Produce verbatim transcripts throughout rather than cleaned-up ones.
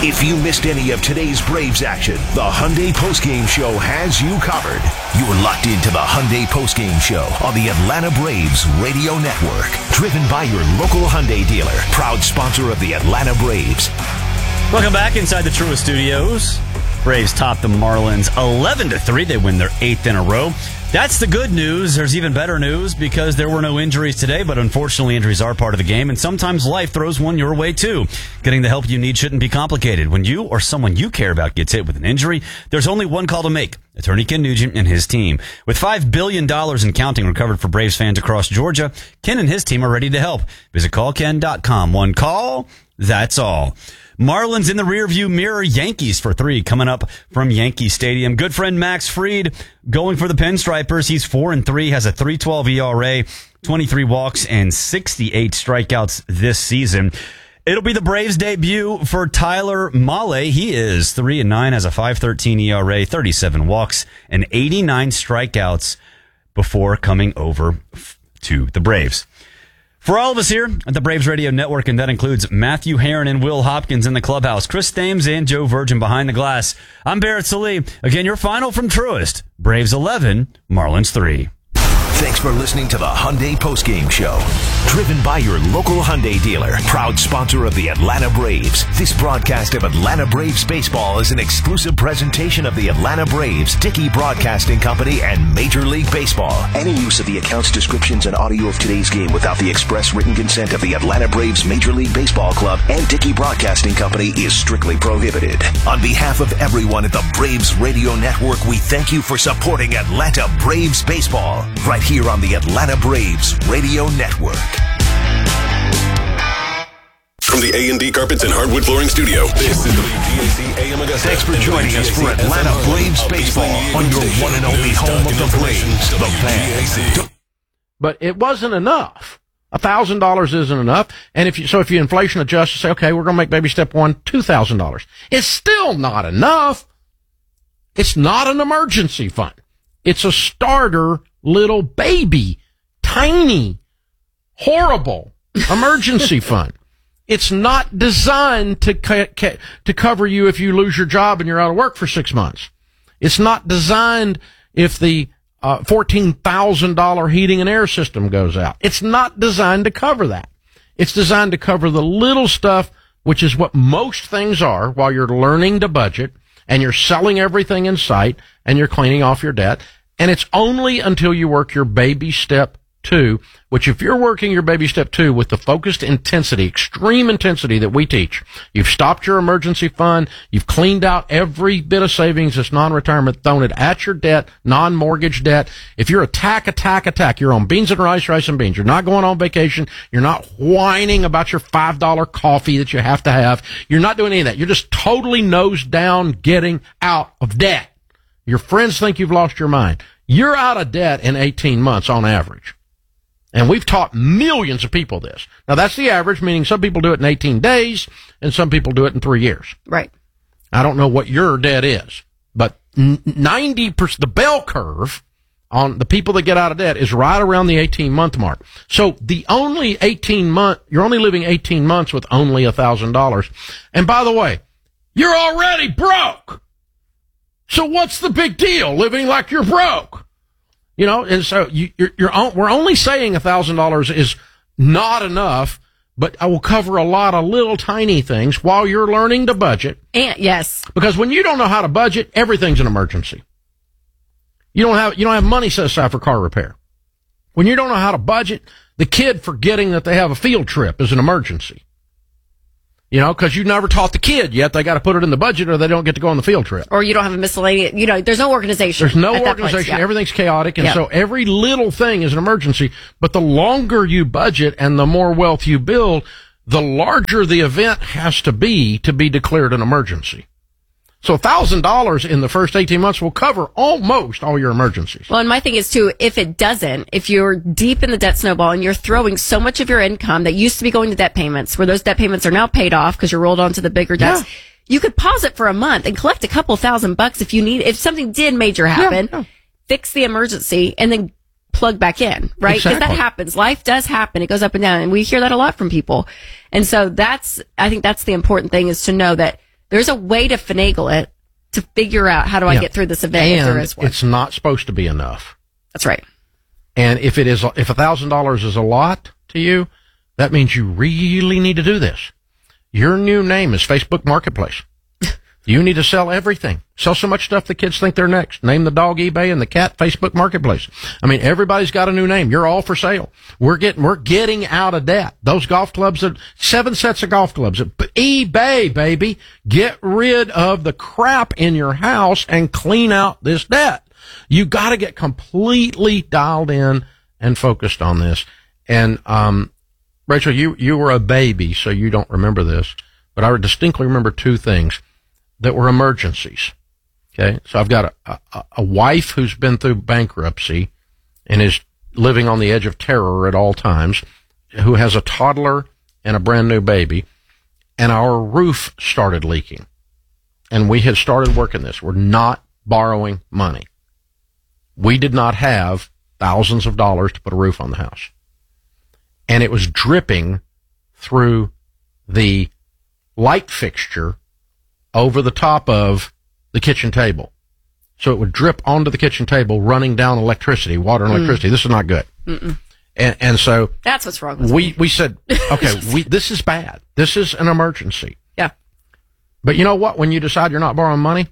If you missed any of today's Braves action, the Hyundai Postgame Show has you covered. You're locked into the Hyundai Postgame Show on the Atlanta Braves Radio Network. Driven by your local Hyundai dealer. Proud sponsor of the Atlanta Braves. Welcome back inside the Truist Studios. Braves top the Marlins eleven to three. They win their eighth in a row. That's the good news. There's even better news because there were no injuries today, but unfortunately injuries are part of the game, and sometimes life throws one your way too. Getting the help you need shouldn't be complicated. When you or someone you care about gets hit with an injury, there's only one call to make. Attorney Ken Nugent and his team. With five billion dollars in counting recovered for Braves fans across Georgia, Ken and his team are ready to help. Visit call ken dot com. One call, that's all. Marlins in the rearview mirror, Yankees for three coming up from Yankee Stadium. Good friend Max Fried going for the Pinstripers. He's four and three, has a three twelve E R A, twenty-three walks and sixty-eight strikeouts this season. It'll be the Braves' debut for Tyler Mahle. He is three and nine, has a five thirteen E R A, thirty-seven walks and eighty-nine strikeouts before coming over to the Braves. For all of us here at the Braves Radio Network, and that includes Matthew Herron and Will Hopkins in the clubhouse, Chris Thames and Joe Virgin behind the glass, I'm Barrett Sallee. Again, your final from Truist. Braves eleven, Marlins three. Thanks for listening to the Hyundai Postgame Show. Driven by your local Hyundai dealer. Proud sponsor of the Atlanta Braves. This broadcast of Atlanta Braves baseball is an exclusive presentation of the Atlanta Braves, Dickey Broadcasting Company, and Major League Baseball. Any use of the accounts, descriptions, and audio of today's game without the express written consent of the Atlanta Braves Major League Baseball Club and Dickey Broadcasting Company is strictly prohibited. On behalf of everyone at the Braves Radio Network, we thank you for supporting Atlanta Braves baseball. Right here on the Atlanta Braves Radio Network. From the A and D Carpets and Hardwood Flooring Studio, this is W G A C A M Augusta. Thanks for joining us for Atlanta Braves baseball on your one and only home of the Braves, the Fan. But it wasn't enough. A thousand dollars isn't enough. And if you, so if you inflation adjust, you say, okay, we're going to make baby step one two thousand dollars. It's still not enough. It's not an emergency fund. It's a starter little baby, tiny, horrible emergency fund. It's not designed to ca- ca- to cover you if you lose your job and you're out of work for six months. It's not designed if the uh, fourteen thousand dollars heating and air system goes out. It's not designed to cover that. It's designed to cover the little stuff, which is what most things are while you're learning to budget and you're selling everything in sight and you're cleaning off your debt. And it's only until you work your baby step two, which if you're working your baby step two with the focused intensity, extreme intensity that we teach, you've stopped your emergency fund, you've cleaned out every bit of savings that's non-retirement, thrown it at your debt, non-mortgage debt. If you're attack, attack, attack, you're on beans and rice, rice and beans. You're not going on vacation. You're not whining about your five dollar coffee that you have to have. You're not doing any of that. You're just totally nose down getting out of debt. Your friends think you've lost your mind. You're out of debt in eighteen months on average. And we've taught millions of people this. Now, that's the average, meaning some people do it in eighteen days, and some people do it in three years. Right. I don't know what your debt is, but ninety percent, the bell curve on the people that get out of debt is right around the eighteen-month mark. So the only eighteen month, you're only living eighteen months with only one thousand dollars. And by the way, you're already broke. So what's the big deal living like you're broke? You know, and so you, you're, you're on, we're only saying one thousand dollars is not enough, but I will cover a lot of little tiny things while you're learning to budget. And yes. Because when you don't know how to budget, everything's an emergency. You don't have, you don't have money set aside for car repair. When you don't know how to budget, the kid forgetting that they have a field trip is an emergency. You know, because you never taught the kid yet. They got to put it in the budget or they don't get to go on the field trip. Or you don't have a miscellaneous, you know, there's no organization. There's no at organization. Point, yeah. Everything's chaotic. And yep. so every little thing is an emergency. But the longer you budget and the more wealth you build, the larger the event has to be to be declared an emergency. So one thousand dollars in the first eighteen months will cover almost all your emergencies. Well, and my thing is, too, if it doesn't, if you're deep in the debt snowball and you're throwing so much of your income that used to be going to debt payments, where those debt payments are now paid off because you're rolled onto the bigger debts, yeah. you could pause it for a month and collect a couple thousand bucks if you need, if something did major happen, yeah, yeah. fix the emergency, and then plug back in, right? Because Exactly. that happens. Life does happen. It goes up and down, and we hear that a lot from people. And so that's, I think that's the important thing, is to know that There's a way to finagle it to figure out how do I Yeah. get through this event And if there is one. it's not supposed to be enough. That's right. And if it is, if a thousand dollars is a lot to you, that means you really need to do this. Your new name is Facebook Marketplace. You need to sell everything. Sell so much stuff the kids think they're next. Name the dog eBay and the cat Facebook Marketplace. I mean, everybody's got a new name. You're all for sale. We're getting, we're getting out of debt. Those golf clubs, are seven sets of golf clubs. eBay, baby. Get rid of the crap in your house and clean out this debt. You got to get completely dialed in and focused on this. And, um, Rachel, you, you were a baby, so you don't remember this, but I distinctly remember two things that were emergencies. Okay. So I've got a, a, a wife who's been through bankruptcy and is living on the edge of terror at all times, who has a toddler and a brand new baby, and our roof started leaking. And we had started working this. We're not borrowing money. We did not have thousands of dollars to put a roof on the house. And it was dripping through the light fixture over the top of the kitchen table. So it would drip onto the kitchen table, running down electricity, water and electricity. Mm. This is not good. Mm-mm. And, and so that's what's wrong with we, me. we said, okay, we, this is bad. This is an emergency. Yeah. But you know what? When you decide you're not borrowing money,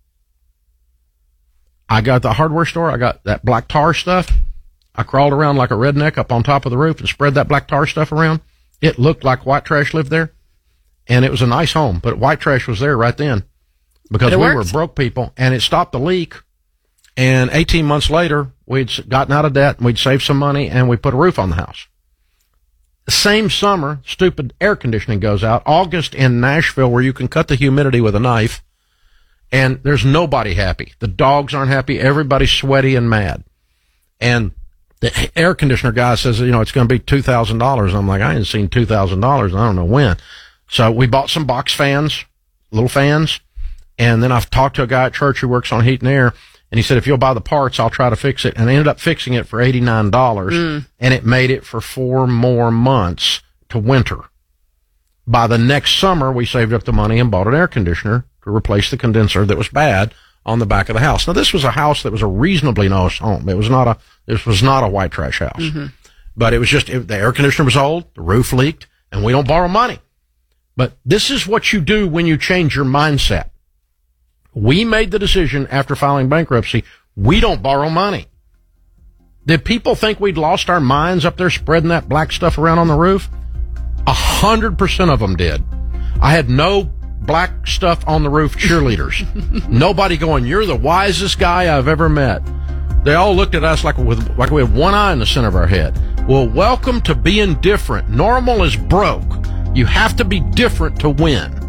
I got the hardware store. I got that black tar stuff. I crawled around like a redneck up on top of the roof and spread that black tar stuff around. It looked like white trash lived there. And it was a nice home, but white trash was there right then because we worked. were broke people, and it stopped the leak. And eighteen months later, we'd gotten out of debt, and we'd saved some money, and we put a roof on the house. The same summer, stupid air conditioning goes out. August in Nashville, where you can cut the humidity with a knife, and there's nobody happy. The dogs aren't happy. Everybody's sweaty and mad. And the air conditioner guy says, you know, it's going to be two thousand dollars. I'm like, I ain't seen two thousand dollars. I don't know when. So we bought some box fans, little fans. And then I've talked to a guy at church who works on heat and air. And he said, if you'll buy the parts, I'll try to fix it. And I ended up fixing it for eighty-nine dollars. Mm. And it made it for four more months to winter. By the next summer, we saved up the money and bought an air conditioner to replace the condenser that was bad on the back of the house. Now, this was a house that was a reasonably nice home. It was not a, this was not a white trash house. Mm-hmm. But it was just, it, the air conditioner was old, the roof leaked, and we don't borrow money. But this is what you do when you change your mindset. We made the decision after filing bankruptcy, we don't borrow money. Did people think we'd lost our minds up there spreading that black stuff around on the roof? A hundred percent of them did. I had no black stuff on the roof cheerleaders. Nobody going, you're the wisest guy I've ever met. They all looked at us like, with, like we had one eye in the center of our head. Well, welcome to being different. Normal is broke. You have to be different to win.